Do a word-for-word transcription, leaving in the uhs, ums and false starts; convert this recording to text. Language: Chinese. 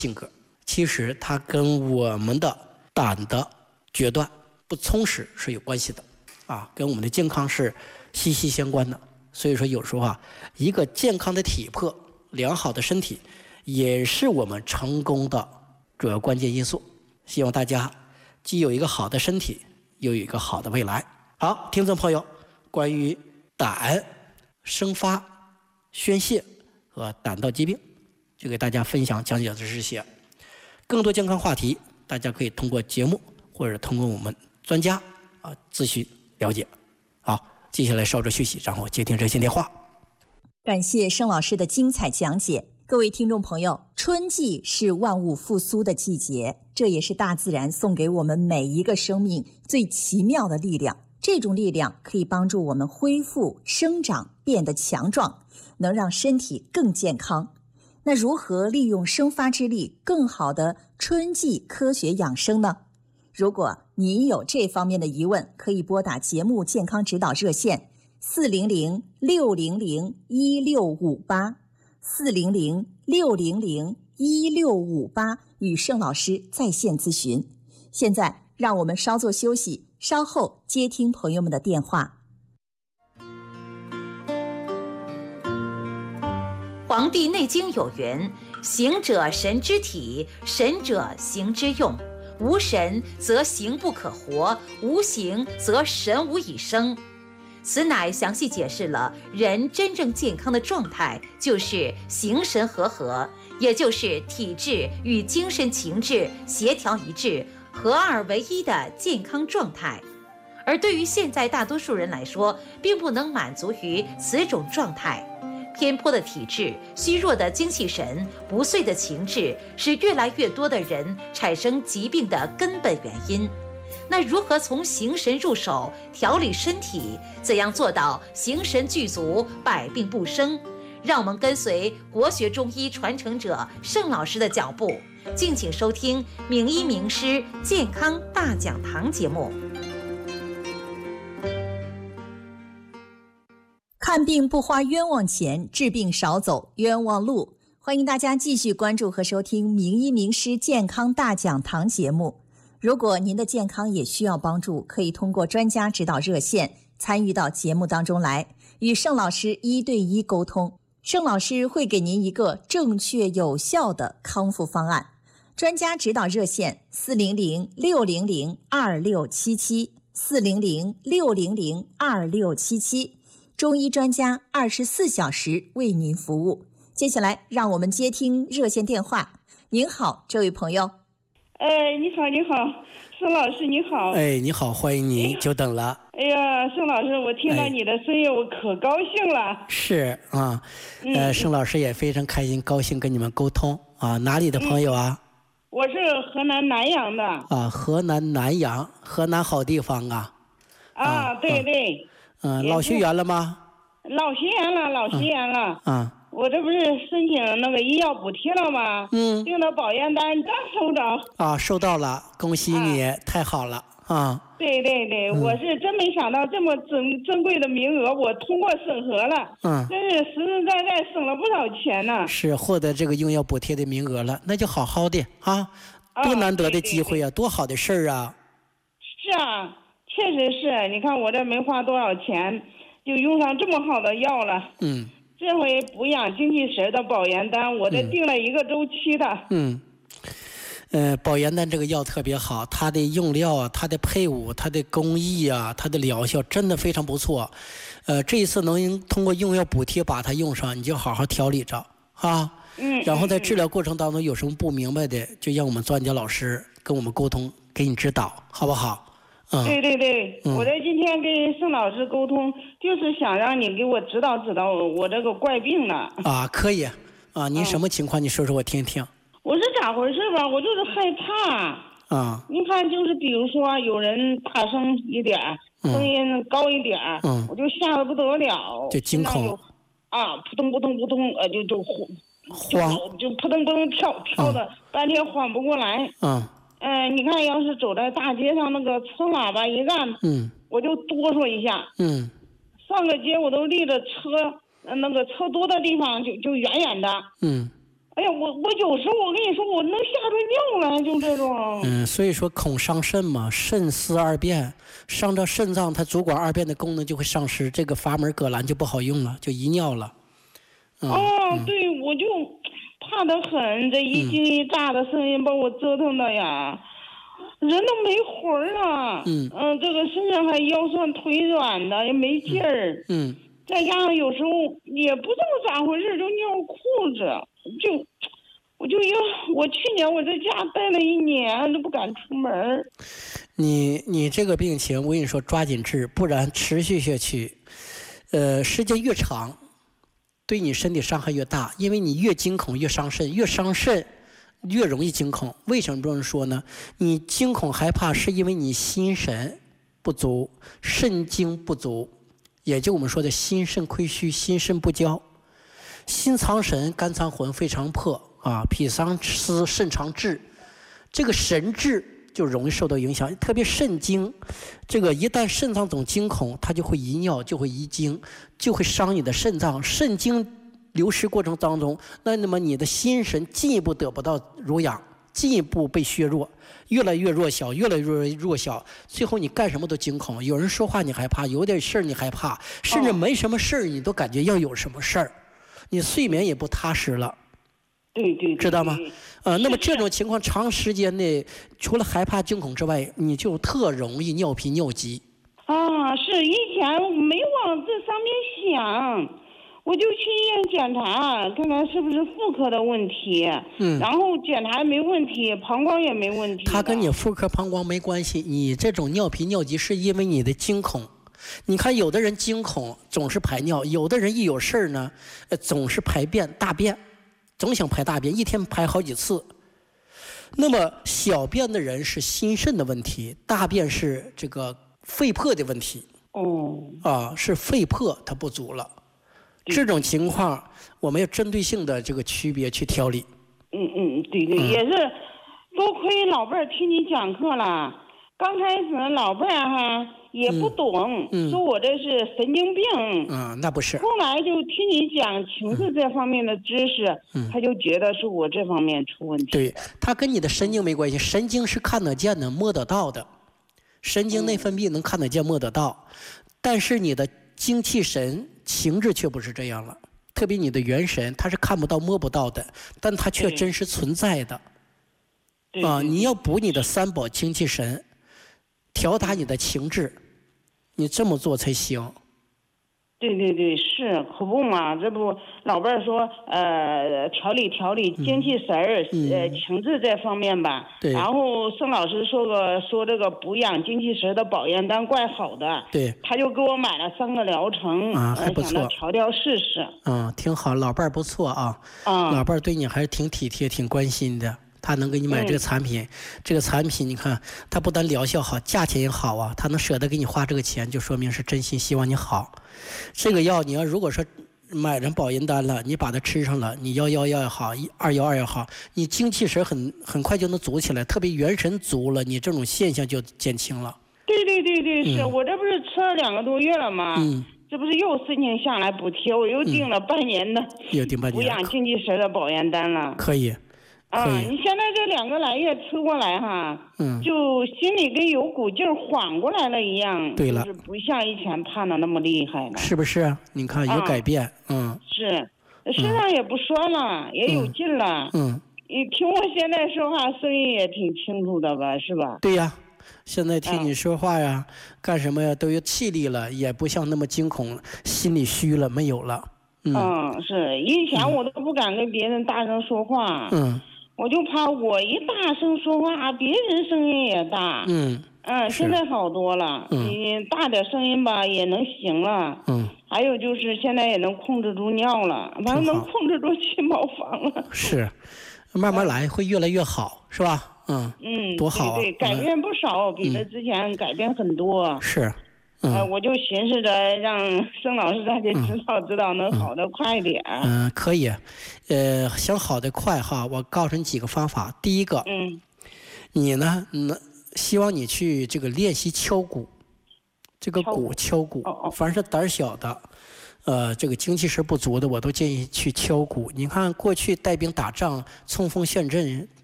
性格，其实它跟我们的胆的决断不充实是有关系的啊，跟我们的健康是息息相关的。所以说有时候啊，一个健康的体魄，良好的身体，也是我们成功的主要关键因素。希望大家既有一个好的身体，又有一个好的未来。好，听众朋友，关于胆生发、宣泄和胆道疾病，就给大家分享讲解的是这些。更多健康话题，大家可以通过节目或者通过我们专家啊咨询了解。好，接下来稍作休息，然后接听热线电话。 感谢盛老师的精彩讲解。各位听众朋友，春季是万物复苏的季节，这也是大自然送给我们每一个生命最奇妙的力量。这种力量可以帮助我们恢复、生长，变得强壮，能让身体更健康。那如何利用生发之力，更好的春季科学养生呢？如果您有这方面的疑问，可以拨打节目健康指导热线四零零六零零一六五八。四零零六零零一六五八与盛老师在线咨询。现在让我们稍作休息，稍后接听朋友们的电话。 《黄帝内经》有云：行者神之体，神者行之用。无神则形不可活，无形则神无以生。此乃详细解释了人真正健康的状态，就是形神和合，也就是体质与精神情志协调一致，合二为一的健康状态。而对于现在大多数人来说，并不能满足于此种状态。偏颇的体质、虚弱的精气神、不遂的情志，是越来越多的人产生疾病的根本原因。那如何从形神入手调理身体？怎样做到形神具足，百病不生？让我们跟随国学中医传承者盛老师的脚步，敬请收听名医名师健康大讲堂节目。 看病不花冤枉钱，治病少走冤枉路。欢迎大家继续关注和收听名医名师健康大讲堂节目。如果您的健康也需要帮助，可以通过专家指导热线参与到节目当中来，与盛老师一对一沟通。盛老师会给您一个正确有效的康复方案。专家指导热线四零零六零零二六七七 四零零六零零二六七七，中医专家二十四小时为您服务。接下来让我们接听热线电话。您好，这位朋友。 哎，你好，你好，盛老师，你好。 哎，你好，欢迎您，久等了。 哎呀，盛老师，我听到你的声音，哎、我可高兴了。 是啊，呃，嗯、盛老师也非常开心，高兴跟你们沟通啊。哪里的朋友啊？ 嗯、我是河南南阳的。 啊，河南南阳，河南好地方啊。 啊，啊对对。 嗯、呃，老学员了吗？ 老学员了，老学员了。 嗯。啊我这不是申请那个医药补贴了吗？嗯，订的保研单刚收着。啊， 收到了，恭喜你，啊、太好了啊！ 对对对、嗯，我是真没想到这么珍珍贵的名额，我通过审核了。嗯，真是实实在在省了不少钱呢。 是获得这个用药补贴的名额了，那就好好的啊，多难得的机会啊，啊对对对多好的事儿啊！ 是啊，确实是，你看我这没花多少钱，就用上这么好的药了。嗯。这回补养精气神的保研单，我这订了一个周期的。 嗯，呃，保研单这个药特别好，它的用料啊，它的配伍，它的工艺啊，它的疗效真的非常不错。呃，这一次能通过用药补贴把它用上，你就好好调理着啊。嗯。然后在治疗过程当中有什么不明白的，就让我们专家老师跟我们沟通，给你指导，好不好？ 嗯、对对对、嗯，我在今天跟盛老师沟通，就是想让你给我指导指导我这个怪病了。 啊，可以啊，您什么情况？嗯、你说说我听听。 我是咋回事吧？我就是害怕。啊。你看，就是比如说有人大声一点，声音高一点，嗯，我就吓得不得了， 就惊恐。 啊，扑通扑通扑通，呃，就就慌， 就扑通扑通跳跳的、嗯，半天缓不过来。嗯。嗯、呃，你看，要是走在大街上，那个车喇叭一按，嗯，我就哆嗦一下，嗯，上个街我都离着车，呃，那个车多的地方就就远远的，嗯， 哎呀，我我有时候我跟你说，我能吓出尿来，就这种。 嗯，所以说恐伤肾嘛，肾司二便，伤着肾脏，它主管二便的功能就会丧失，这个阀门葛兰就不好用了，就遗尿了。 嗯、哦，对，我就怕得很，这一惊一乍的声音把我折腾的呀，嗯、人都没魂了。嗯嗯，这个身上还腰酸腿软的，也没劲儿。嗯。再加上有时候也不知道咋回事，就尿裤子，就我就要我去年我在家待了一年都不敢出门。 你你这个病情，我跟你说抓紧治，不然持续下去，呃，时间越长，对你身体伤害越大，因为你越惊恐越伤肾，越伤肾越容易惊恐。为什么这么说呢？你惊恐害怕是因为你心神不足，肾精不足。也就我们说的心肾亏虚，心肾不交，心藏神，肝藏魂，肺藏魄啊，脾藏思，肾藏志，这个神志就容易受到影响。特别肾精，这个一旦肾脏总惊恐，它就会遗尿，就会遗精，就会伤你的肾脏。肾精流失过程当中，那那么你的心神进一步得不到濡养，进一步被削弱。越来越弱小，越来越弱小，最后你干什么都惊恐。有人说话你害怕，有点事儿你害怕，甚至没什么事儿你都感觉要有什么事儿，你睡眠也不踏实了。 对 对, 对， 知道吗？呃，那么这种情况长时间内，除了害怕惊恐之外，你就特容易尿频尿急。 啊，是以前没往这上面想。我就去医院检查，看看是不是妇科的问题。嗯，然后检查没问题，膀胱也没问题。 它跟你妇科膀胱没关系，你这种尿频尿急是因为你的惊恐。你看，有的人惊恐总是排尿，有的人一有事儿呢，呃，总是排便大便，总想排大便，一天排好几次。那么小便的人是心肾的问题，大便是这个肺魄的问题。 哦， 啊，是肺魄它不足了。这种情况，我们要针对性的这个区别去调理。 嗯嗯，对对，嗯、也是多亏老伴儿听你讲课了。刚开始老伴儿哈也不懂，嗯嗯、说我这是神经病。 嗯，那不是。 后来就听你讲情志这方面的知识，嗯、他就觉得是我这方面出问题。 对，他跟你的神经没关系，神经是看得见的、摸得到的，神经内分泌能看得见、摸得到，嗯、但是你的精气神。情志却不是这样了，特别你的元神，它是看不到摸不到的，但它却真实存在的。啊，你要补你的三宝精气神，调达你的情志，你这么做才行。 对对对，是可不嘛？这不老伴儿说，呃，调理调理精气神儿，嗯、呃，情志这方面吧。 对。 然后盛老师说个说这个补养精气神的保元丹怪好的。 对。 他就给我买了三个疗程。 啊，还不错。 想着调调试试。 嗯，挺好，老伴儿不错啊。 啊、嗯。 老伴儿对你还是挺体贴、挺关心的。他能给你买这个产品，嗯、这个产品你看，他不但疗效好，价钱也好啊。他能舍得给你花这个钱，就说明是真心希望你好。这个药你要如果说买人保元丹了，你把它吃上了，你幺幺幺也好，二幺二也好，你精气神很很快就能足起来，特别元神足了，你这种现象就减轻了。 对对对对，是、嗯、我这不是吃了两个多月了吗？嗯。这不是又申请下来补贴，我又订了半年的， 又订半年补养精气神的保元丹了。 可以。 啊，你现在这两个来月吃过来哈，嗯，就心里跟有股劲儿缓过来了一样， 对了， 就是不像以前怕的那么厉害了， 是不是？你看有改变，啊、嗯， 是，身上也不酸了，嗯、也有劲了，嗯，你听我现在说话声音也挺清楚的吧，是吧？ 对呀，现在听你说话呀，嗯、干什么呀都有气力了，也不像那么惊恐，心里虚了没有了， 嗯，嗯是，以前我都不敢跟别人大声说话， 嗯。 我就怕我一大声说话，别人声音也大。嗯嗯，现在好多了。嗯，你大点声音吧也能行了。嗯，还有就是现在也能控制住尿了，完了能控制住心毛房了。 是，慢慢来，会越来越好，是吧？嗯嗯， 多好啊！ 对，改变不少，比他之前改变很多。 是。 嗯、呃，我就寻思着让盛老师大家指导指导，能好得快点。 嗯，嗯可以，呃，想好得快哈，我告诉你几个方法。第一个，嗯，你呢，嗯，希望你去这个练习敲鼓，这个鼓敲鼓，哦哦凡是胆小的， 呃，这个精气神不足的，我都建议去敲鼓。你看过去带兵打仗，冲锋陷阵，